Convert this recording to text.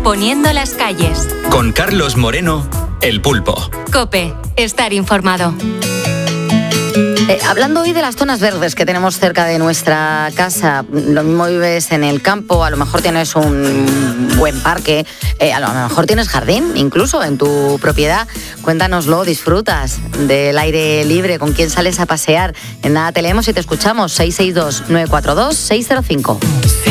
poniendo las calles. Con Carlos Moreno, El Pulpo. COPE, estar informado. Hablando hoy de las zonas verdes que tenemos cerca de nuestra casa, lo mismo vives en el campo, a lo mejor tienes un buen parque, a lo mejor tienes jardín, incluso en tu propiedad. Cuéntanoslo, disfrutas del aire libre, con quién sales a pasear. En nada te leemos y te escuchamos. 662-942-605.